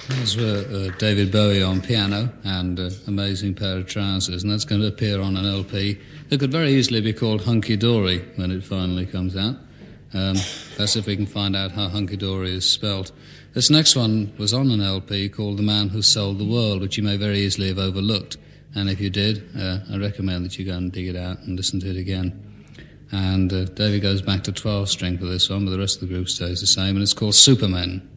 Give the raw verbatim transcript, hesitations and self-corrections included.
Those were uh, David Bowie on piano and an uh, amazing pair of trousers, and that's going to appear on an L P that could very easily be called Hunky Dory when it finally comes out. Um, that's if we can find out how Hunky Dory is spelt. This next one was on an L P called The Man Who Sold the World, which you may very easily have overlooked. And if you did, uh, I recommend that you go and dig it out and listen to it again. And uh, David goes back to twelve string for this one, but the rest of the group stays the same, and it's called Supermen.